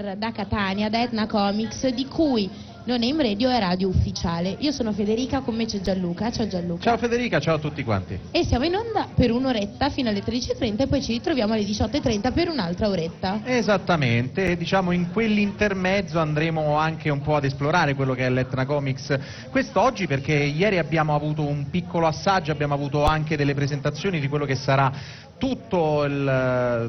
da Catania, da Etna Comics, di cui Non Name Radio è radio ufficiale. Io sono Federica, con me c'è Gianluca. Ciao Gianluca. Ciao Federica, ciao a tutti quanti. E siamo in onda per un'oretta fino alle 13:30 e poi ci ritroviamo alle 18:30 per un'altra oretta. Esattamente, diciamo in quell'intermezzo andremo anche un po' ad esplorare quello che è l'Etna Comics quest'oggi, perché ieri abbiamo avuto un piccolo assaggio, abbiamo avuto anche delle presentazioni di quello che sarà tutto il